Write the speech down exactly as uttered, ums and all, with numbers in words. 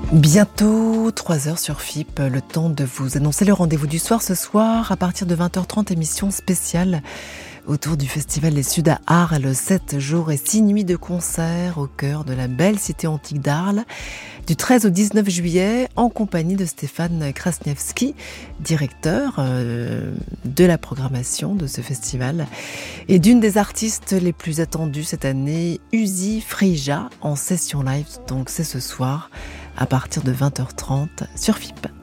Bientôt trois heures sur F I P, le temps de vous annoncer le rendez-vous du soir. Ce soir, à partir de vingt heures trente, émission spéciale autour du Festival des Suds à Arles, sept jours et six nuits de concerts au cœur de la belle cité antique d'Arles, du treize au dix-neuf juillet, en compagnie de Stéphane Krasniewski, directeur euh, de la programmation de ce festival, et d'une des artistes les plus attendues cette année, Uzi Freja, en session live. Donc c'est ce soir, à partir de vingt heures trente sur F I P.